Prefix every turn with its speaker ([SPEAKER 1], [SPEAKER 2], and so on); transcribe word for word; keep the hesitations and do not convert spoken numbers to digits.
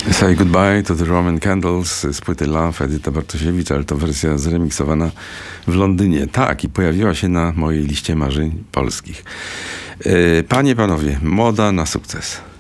[SPEAKER 1] Say Goodbye to the Roman Candles z płyty Love Edyta Bartosiewicz, ale to wersja zremiksowana w Londynie. Tak, i pojawiła się na mojej liście marzeń polskich. Panie, panowie, moda na sukces.